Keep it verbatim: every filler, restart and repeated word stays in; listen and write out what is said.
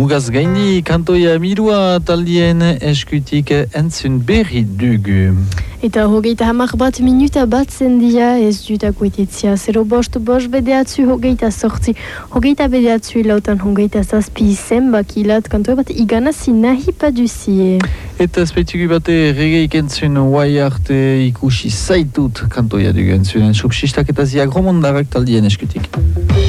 mugaz gaindi kantoia mirua taldien eskutik entzun berri dugu. Eta hogeita hamar bat minuta batzen dia ez dutak guetitzia. Zero bost bost bedeatzu hogeita sortzi. Hogeita bedeatzu lautan hogeita zazpi zenbak ilat kantoia bat iganazi nahi paduzie. Eta speitugu bate regeik entzun guai arte ikusi zaitut kantoia dugu entzunen. Subsistak eta ziagromondarrak taldien eskutik.